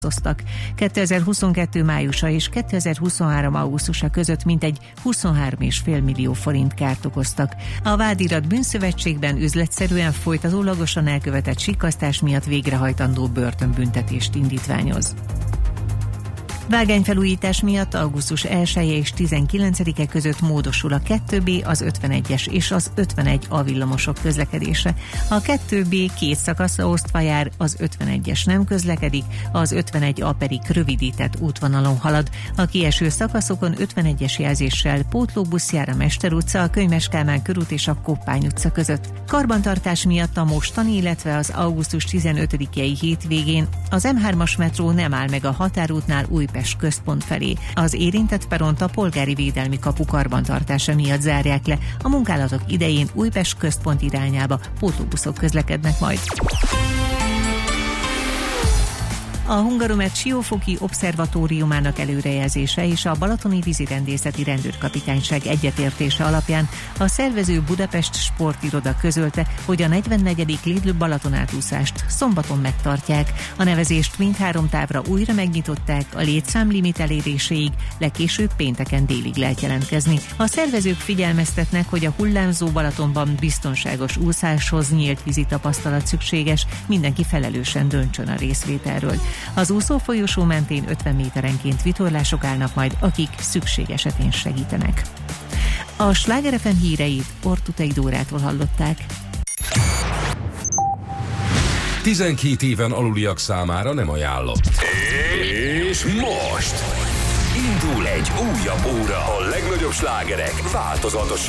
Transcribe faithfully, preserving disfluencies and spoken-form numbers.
osztak. kétezer-huszonkettő májusa és kétezer-huszonhárom augusztusa között mintegy huszonhárom egész öt millió forint kárt okoztak. A vádirat bűnszövetségben üzletszerűen folytatólagosan elkövetett sikkasztás miatt végrehajtandó börtönbüntetést indítványoz. Vágányfelújítás miatt augusztus elseje és tizenkilencedike között módosul a kettő bé, az ötvenegyes és az ötvenegy A villamosok közlekedése. A kettő bé két szakaszra osztva jár, az ötvenegyes nem közlekedik, az ötvenegy A pedig rövidített útvonalon halad. A kieső szakaszokon ötvenegyes jelzéssel pótlóbusz jár a Mester utca, a Könyves Kálmán körút és a Koppány utca között. Karbantartás miatt a mostani, illetve az augusztus tizenötödikei hétvégén az em hármas metró nem áll meg a határútnál Újpest központ felé. Az érintett peront a polgári védelmi kapu karbantartása miatt zárják le. A munkálatok idején Újpest központ irányába pótlóbuszok közlekednek majd. A Hungaromet Siófoki Obszervatóriumának előrejelzése és a Balatoni Vízirendészeti Rendőrkapitányság egyetértése alapján a szervező Budapest Sportiroda közölte, hogy a negyvennegyedik Lidl Balatonátúszást szombaton megtartják. A nevezést mindhárom távra újra megnyitották, a létszámlimit eléréséig, legkésőbb pénteken délig lehet jelentkezni. A szervezők figyelmeztetnek, hogy a hullámzó Balatonban biztonságos úszáshoz nyílt vízi tapasztalat szükséges, mindenki felelősen döntsön a részvételről. Az úszófolyosó mentén ötven méterenként vitorlások állnak majd, akik szükség esetén segítenek. A Sláger ef em híreit Ortutai Dórától hallották. tizenkét éven aluliak számára nem ajánlott. És most indul egy újabb óra, a legnagyobb slágerek változatosan.